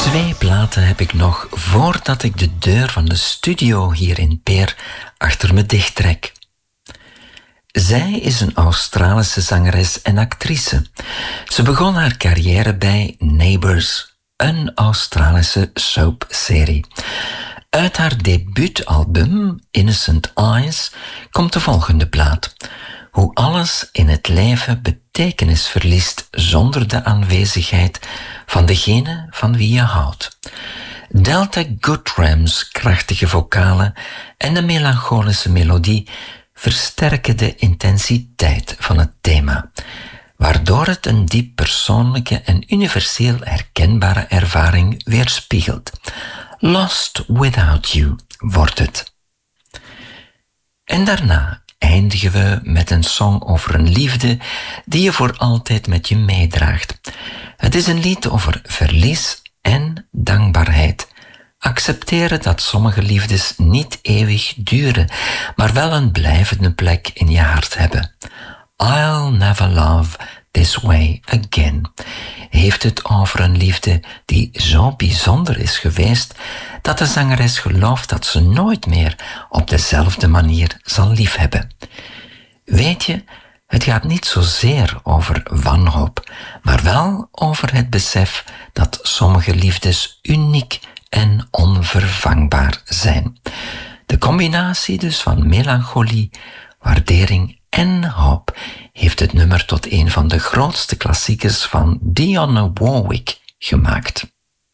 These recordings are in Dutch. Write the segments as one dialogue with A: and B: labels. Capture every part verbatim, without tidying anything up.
A: Twee platen heb ik nog voordat ik de deur van de studio hier in Peer achter me dichttrek. Zij is een Australische zangeres en actrice. Ze begon haar carrière bij Neighbours, een Australische soapserie. Uit haar debuutalbum Innocent Eyes komt de volgende plaat. Hoe alles in het leven betekenis verliest zonder de aanwezigheid van degene van wie je houdt. Delta Goodram's krachtige vocalen en de melancholische melodie versterken de intensiteit van het thema, waardoor het een diep persoonlijke en universeel herkenbare ervaring weerspiegelt. Lost Without You wordt het. En daarna eindigen we met een song over een liefde die je voor altijd met je meedraagt. Het is een lied over verlies en dankbaarheid. Accepteren dat sommige liefdes niet eeuwig duren, maar wel een blijvende plek in je hart hebben. I'll never love this way again heeft het over een liefde die zo bijzonder is geweest dat de zangeres gelooft dat ze nooit meer op dezelfde manier zal liefhebben. Weet je, het gaat niet zozeer over wanhoop, maar wel over het besef dat sommige liefdes uniek en onvervangbaar zijn. De combinatie dus van melancholie, waardering en hoop heeft het nummer tot een van de grootste klassiekers van Dionne Warwick gemaakt.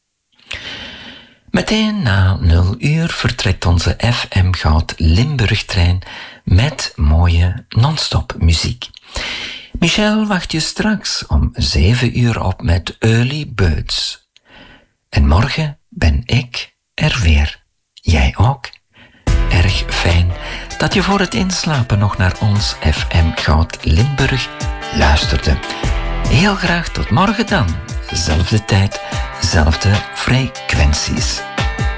A: Meteen na nul uur vertrekt onze F M Goud Limburg-trein met mooie non-stop muziek. Michel wacht je straks om zeven uur op met Early Birds. En morgen ben ik er weer. Jij ook? Erg fijn dat je voor het inslapen nog naar ons F M Goud Limburg luisterde. Heel graag tot morgen dan. Zelfde tijd, zelfde frequenties.